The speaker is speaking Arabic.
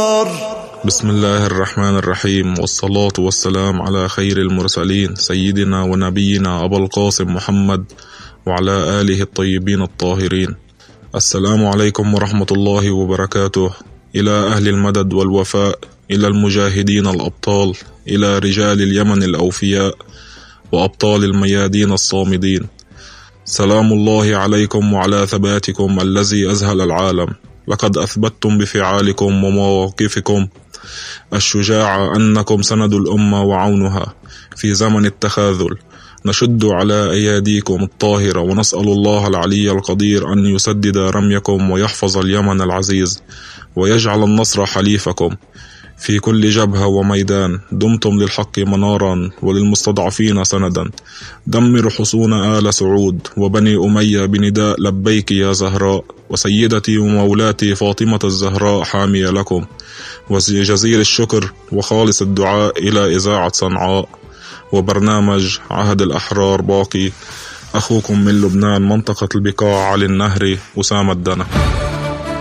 النار. بسم الله الرحمن الرحيم، والصلاة والسلام على خير المرسلين سيدنا ونبينا أبو القاسم محمد وعلى آله الطيبين الطاهرين. السلام عليكم ورحمة الله وبركاته. إلى أهل المدد والوفاء، إلى المجاهدين الأبطال، إلى رجال اليمن الأوفياء وأبطال الميادين الصامدين، سلام الله عليكم وعلى ثباتكم الذي أذهل العالم. لقد أثبتتم بفعالكم ومواقفكم الشجاعة أنكم سند الأمة وعونها في زمن التخاذل. نشد على أياديكم الطاهرة ونسأل الله العلي القدير أن يسدد رميكم ويحفظ اليمن العزيز ويجعل النصر حليفكم في كل جبهة وميدان. دمتم للحق منارا وللمستضعفين سندا. دمروا حصون آل سعود وبني أمية بنداء لبيك يا زهراء، وسيدتي ومولاتي فاطمة الزهراء حامية لكم. وجزيل الشكر وخالص الدعاء إلى إذاعة صنعاء وبرنامج عهد الأحرار باقي. أخوكم من لبنان منطقة البقاع على النهر، أسامة الدنا.